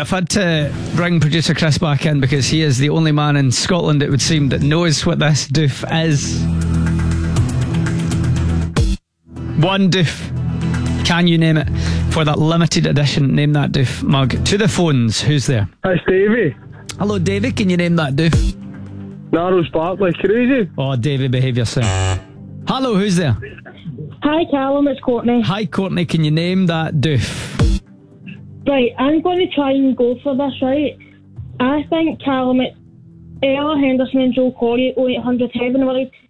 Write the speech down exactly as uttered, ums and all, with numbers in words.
I've had to bring producer Chris back in because he is the only man in Scotland, it would seem, that knows what this doof is. One doof. Can you name it? For that limited edition Name That Doof mug. To the phones, who's there? It's Davey. Hello, Davey, can you name that doof? Narrows Park like crazy. Oh, Davey, behave yourself. Hello, who's there? Hi, Callum, it's Courtney. Hi, Courtney, can you name that doof? Right, I'm going to try and go for this, right? I think, Callum, it's Ella Henderson and Joe Corey, oh eight hundred Heaven, right?